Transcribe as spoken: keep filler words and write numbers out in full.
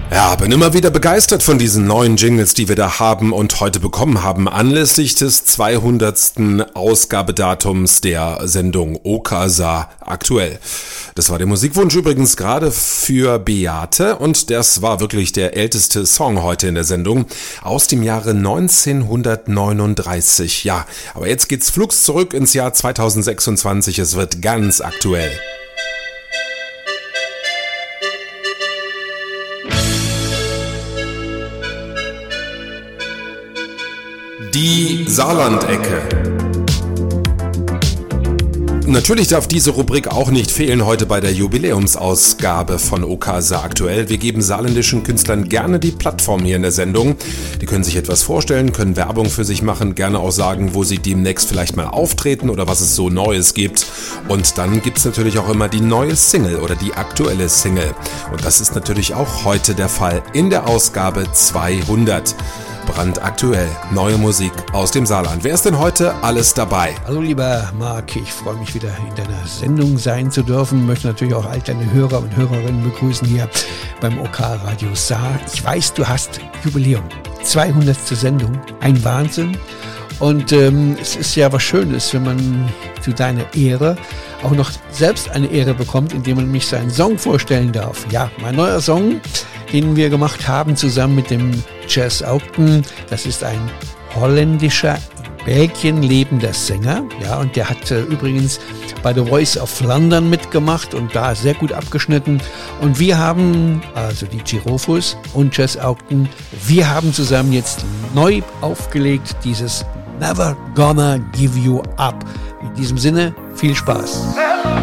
Ja, bin immer wieder begeistert von diesen neuen Jingles, die wir da haben und heute bekommen haben, anlässlich des zweihundertsten Ausgabedatums der Sendung Okasa aktuell. Das war der Musikwunsch übrigens gerade für Beate und das war wirklich der älteste Song heute in der Sendung aus dem Jahre neunzehnhundertneununddreißig. Ja, aber jetzt geht's flugs zurück ins Jahr zweitausendsechsundzwanzig, es wird ganz aktuell. Die Saarlandecke. Natürlich darf diese Rubrik auch nicht fehlen heute bei der Jubiläumsausgabe von Okasa aktuell. Wir geben saarländischen Künstlern gerne die Plattform hier in der Sendung. Die können sich etwas vorstellen, können Werbung für sich machen, gerne auch sagen, wo sie demnächst vielleicht mal auftreten oder was es so Neues gibt. Und dann gibt's natürlich auch immer die neue Single oder die aktuelle Single. Und das ist natürlich auch heute der Fall in der Ausgabe zweihundert. Brandaktuell, neue Musik aus dem Saarland. Wer ist denn heute alles dabei? Hallo lieber Marc, ich freue mich wieder in deiner Sendung sein zu dürfen. Möchte natürlich auch all deine Hörer und Hörerinnen begrüßen hier beim OK Radio Saar. Ich weiß, du hast Jubiläum, zweihundertste Sendung, ein Wahnsinn. Und ähm, es ist ja was Schönes, wenn man zu deiner Ehre auch noch selbst eine Ehre bekommt, indem man mich seinen Song vorstellen darf. Ja, mein neuer Song, den wir gemacht haben zusammen mit dem Jess Augden. Das ist ein holländischer, in Belgien lebender Sänger. Ja, und der hat äh, übrigens bei The Voice of London mitgemacht und da sehr gut abgeschnitten. Und wir haben, also die Girofus und Jess Augden, wir haben zusammen jetzt neu aufgelegt dieses Never Gonna Give You Up. In diesem Sinne, viel Spaß.